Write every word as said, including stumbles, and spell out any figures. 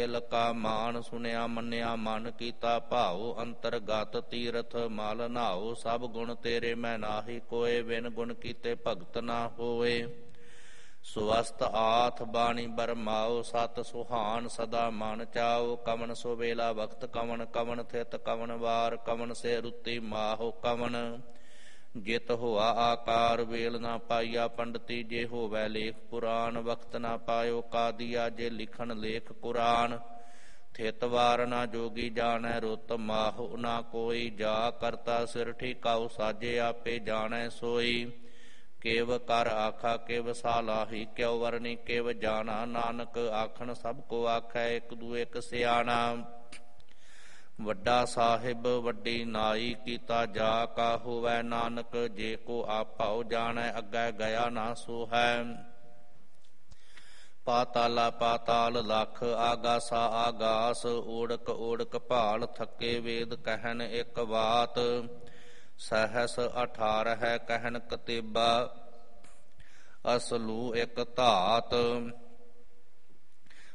ਦਿਲ ਕਾ ਮਾਨ ਸੁਨਿਆ ਮੰਨਿਆ ਮਨ ਕੀਤਾ ਭਾਉ ਅੰਤਰਗਤ ਤੀਰਥ ਮਲ ਨਾਉ ਸਭ ਗੁਣ ਤੇਰੇ ਮੈਂ ਨਾਹੀ ਕੋਏ ਬਿਨ ਗੁਣ ਕੀਤੇ ਭਗਤ ਨਾ ਹੋਏ ਸੁਵਸਤ ਆਥ ਬਾਣੀ ਬਰਮਾਓ ਸਤ ਸੁਹਾਨ ਸਦਾ ਮਨ ਚਾਓ ਕਵਨ ਸੋ ਵੇਲਾ ਵਕਤ ਕਵਨ ਕਵਨ ਥਿਤ ਕਵਨ ਵਾਰ ਕਵਨ ਸੇ ਰੁੱਤੀ ਮਾਹੋ ਕਵਨ ਜਿਤ ਹੋਆ ਆਕਾਰ ਵੇਲ ਨਾ ਪਾਈਆ ਪੰਡਤੀ ਜੇ ਹੋਵੈ ਲੇਖ ਪੁਰਾਨ ਵਕਤ ਨਾ ਪਾਇਓ ਕਾਦੀਆ ਜੇ ਲਿਖਣ ਲੇਖ ਕੁਰਾਨ ਥਿਤ ਵਾਰ ਨਾ ਜੋਗੀ ਜਾਣੈ ਰੁੱਤ ਮਾਹੋ ਨਾ ਕੋਈ ਜਾ ਕਰਤਾ ਸਿਰ ਠਿਕਾਉ ਸਾਜੇ ਆਪੇ ਜਾਣੈ ਸੋਈ ਕੇਵ ਕਰ ਆਖਾ ਕੇਵ ਸਾਲਾਹੀ ਕਿਉ ਵਰਨੀ ਕੇਵ ਜਾਣਾ ਨਾਨਕ ਆਖਣ ਸਭ ਕੋ ਆਖੈ ਇੱਕ ਦੂ ਇੱਕ ਸਿਆਣਾ ਵੱਡਾ ਸਾਹਿਬ ਵੱਡੀ ਨਾਈ ਕੀਤਾ ਜਾ ਕਾ ਹੋਵੈ ਨਾਨਕ ਜੇ ਕੋ ਆਪਾਉ ਜਾਣੈ ਅੱਗੇ ਗਿਆ ਨਾ ਸੋ ਹੈ ਪਾਤਾਲਾ ਪਾਤਾਲ ਲਖ ਆਗਾਸਾ ਆਗਾਸ ਓੜਕ ਓੜਕ ਭਾਲ ਥੱਕੇ ਵੇਦ ਕਹਿਨ ਇੱਕ ਬਾਤ ਸਹਸ ਅਠਾਰਹ ਕਹਿਨ ਕਤੇਬਾ ਅਸਲੂ ਇੱਕ ਧਾਤ